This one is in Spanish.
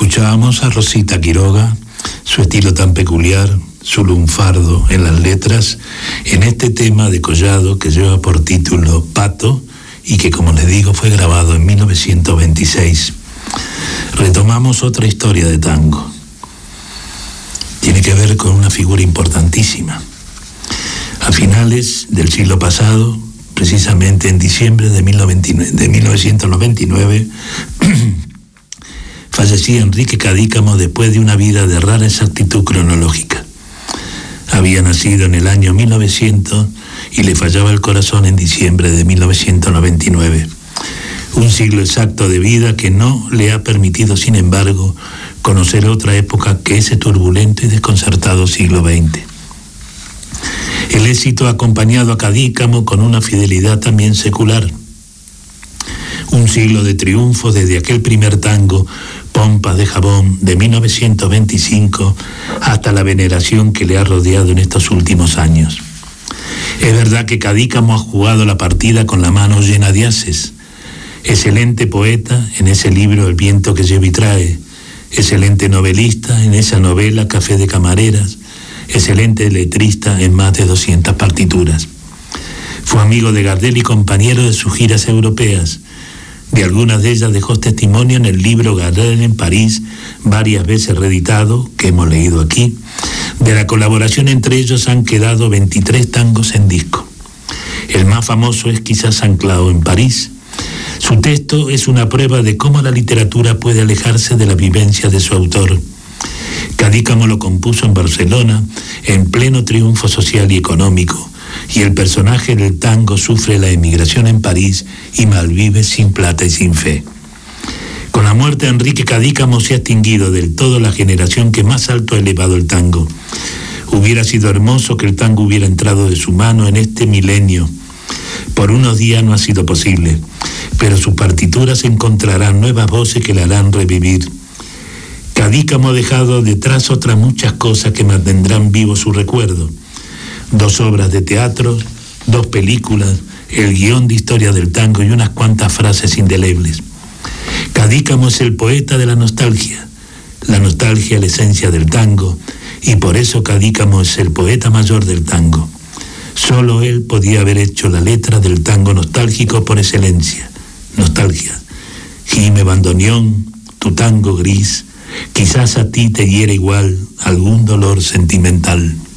Escuchábamos a Rosita Quiroga, su estilo tan peculiar, su lunfardo en las letras, en este tema de Collado que lleva por título Pato y que, como les digo, fue grabado en 1926. Retomamos otra historia de tango. Tiene que ver con una figura importantísima. A finales del siglo pasado, precisamente en diciembre de 1999, fallecía Enrique Cadícamo después de una vida de rara exactitud cronológica. Había nacido en el año 1900 y le fallaba el corazón en diciembre de 1999. Un siglo exacto de vida que no le ha permitido, sin embargo, conocer otra época que ese turbulento y desconcertado siglo XX. El éxito ha acompañado a Cadícamo con una fidelidad también secular. Un siglo de triunfo desde aquel primer tango, Pompas de Jabón, de 1925, hasta la veneración que le ha rodeado en estos últimos años. Es verdad que Cadícamo ha jugado la partida con la mano llena de ases. Excelente poeta en ese libro El viento que lleva y trae, excelente novelista en esa novela Café de Camareras, excelente letrista en más de 200 partituras. Fue amigo de Gardel y compañero de sus giras europeas. De algunas de ellas dejó testimonio en el libro Gardel en París, varias veces reeditado, que hemos leído aquí. De la colaboración entre ellos han quedado 23 tangos en disco. El más famoso es quizás Anclao en París. Su texto es una prueba de cómo la literatura puede alejarse de la vivencia de su autor. Cadícamo lo compuso en Barcelona, en pleno triunfo social y económico, y el personaje del tango sufre la emigración en París y malvive sin plata y sin fe. Con la muerte de Enrique Cadícamo se ha extinguido del todo la generación que más alto ha elevado el tango. Hubiera sido hermoso que el tango hubiera entrado de su mano en este milenio. Por unos días no ha sido posible, pero sus partituras encontrarán nuevas voces que le harán revivir. Cadícamo ha dejado detrás otras muchas cosas que mantendrán vivo su recuerdo. 2 obras de teatro, 2 películas, el guión de historia del tango y unas cuantas frases indelebles. Cadícamo es el poeta de la nostalgia la esencia del tango, y por eso Cadícamo es el poeta mayor del tango. Solo él podía haber hecho la letra del tango nostálgico por excelencia. Nostalgia. Gime bandoneón, tu tango gris, quizás a ti te hiera igual algún dolor sentimental.